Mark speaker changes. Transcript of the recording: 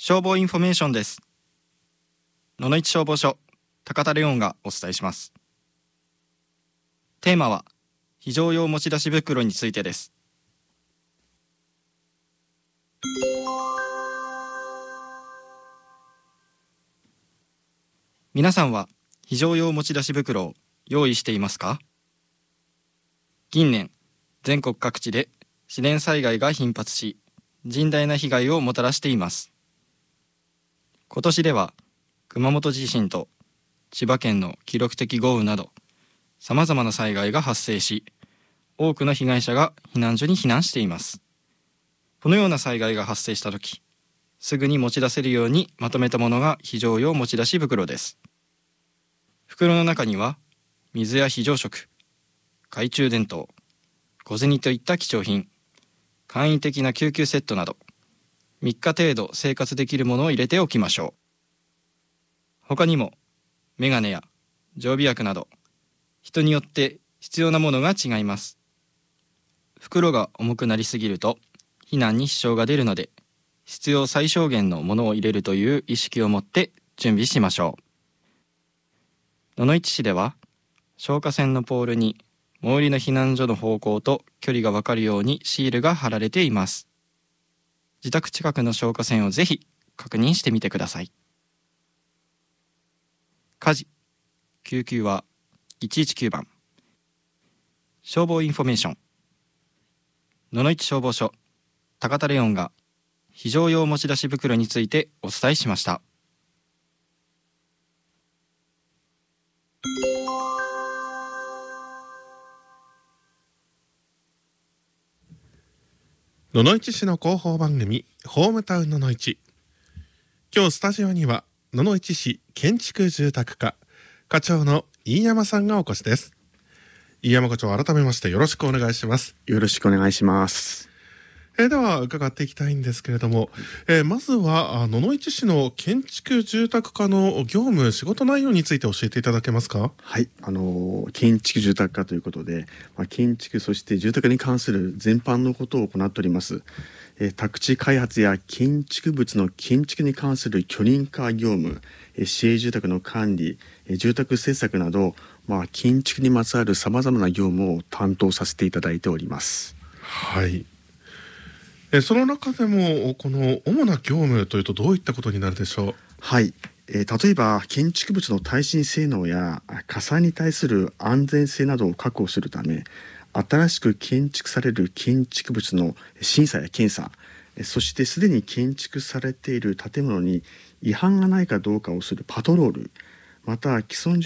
Speaker 1: 消防インフォメーションです。野々市消防署高田レオンがお伝えします。テーマは非常用持ち出し袋についてです。皆さんは非常用持ち出し袋を用意していますか？近年、全国各地で自然災害が頻発し、甚大な被害をもたらしています。今年では熊本地震と千葉県の記録的豪雨など、さまざまな災害が発生し、多くの被害者が避難所に避難しています。このような災害が発生したとき、すぐに持ち出せるようにまとめたものが非常用持ち出し袋です。袋の中には、水や非常食、懐中電灯、小銭といった貴重品、簡易的な救急セットなど、3日程度生活できるものを入れておきましょう。他にも、メガネや常備薬など、人によって必要なものが違います。袋が重くなりすぎると、避難に支障が出るので、必要最小限のものを入れるという意識を持って準備しましょう。野々市市では、消火栓のポールに最寄りの避難所の方向と距離がわかるようにシールが貼られています。自宅近くの消火栓をぜひ確認してみてください。火事、救急は119番。消防インフォメーション。野々市消防署高田レオンが非常用持ち出し袋についてお伝えしました。
Speaker 2: 野々市市の広報番組ホームタウン野々市。今日スタジオには野々市市建築住宅課課長の飯山さんがお越しです。飯山課長、改めましてよろしくお願いします。
Speaker 3: よろしくお願いします。
Speaker 2: では伺っていきたいんですけれども、まずは野々市市の建築住宅課の業務仕事内容について教えていただけますか？
Speaker 3: はい、建築住宅課ということで、建築そして住宅に関する全般のことを行っております。宅地開発や建築物の建築に関する許認可業務、市営住宅の管理、住宅施策など、建築にまつわるさまざまな業務を担当させていただいております。
Speaker 2: はい。その中でもこの主な業務というとどういったことになるでしょう？
Speaker 3: はい、例えば建築物の耐震性能や火災に対する安全性などを確保するため、新しく建築される建築物の審査や検査、そしてすでに建築されている建物に違反がないかどうかをするパトロール、また既存